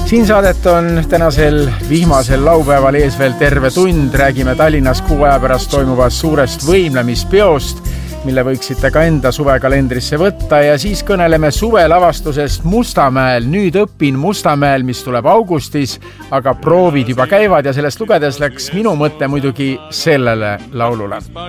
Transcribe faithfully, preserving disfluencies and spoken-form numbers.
Siin saadet on tänasel vihmasel laupäeval ees veel terve tund. Räägime Tallinnas kuu aja pärast toimuvast suurest võimlemispeost, mille võiksite ka enda suvekalendrisse võtta, ja siis kõneleme suvelavastusest Mustamäel. Nüüd õpin Mustamäel, mis tuleb augustis, aga proovid juba käivad ja sellest lugedes läks minu mõte muidugi sellele laulule.